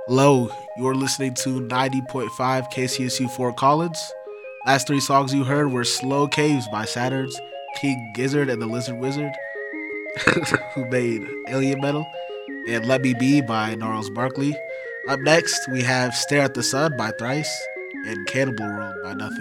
Hello, you're listening to 90.5 KCSU Fort Collins. Last three songs you heard were Slow Caves by Saturn's King Gizzard and the Lizard Wizard, who made Alien Metal, and Let Me Be by Gnarls Barkley. Up next, we have Stare at the Sun by Thrice and Cannibal World by Nothing.